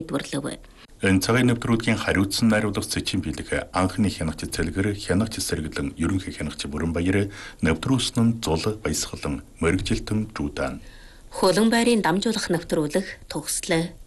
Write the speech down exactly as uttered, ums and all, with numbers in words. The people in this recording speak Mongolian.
хэлбэрлэв. Энэ цагаан нэвтрүүлгийн хариуцсан найруулга Цэчин бэлэг анхны хянагч цэлгэр хянагч сэргэлэн ерөнхий хянагч Бүрэнбаяр нэвтрүүлсэн нь зул баясгалан мөрөгжилтөн жуудан. Хулан байрын дамжуулах нэвтрүүлэг төгслөө.